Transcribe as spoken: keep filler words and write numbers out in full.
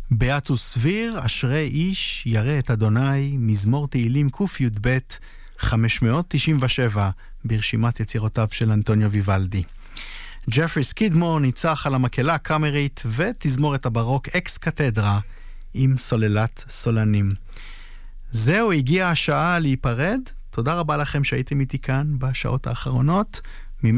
באתוס סביר, אשרי איש ירא את אדוני, מזמור תהילים ק"י"ב חמש מאות תשעים ושבע, ברשימת יצירותיו של אנטוניו ויוולדי. ג'פרי סקידמור ניצח על המקהלה הקאמרית ותזמורת הברוק אקס קתדרה עם סוללת סולנים. זהו, הגיעה השעה להיפרד. תודה רבה לכם שהייתם איתי כאן בשעות האחרונות,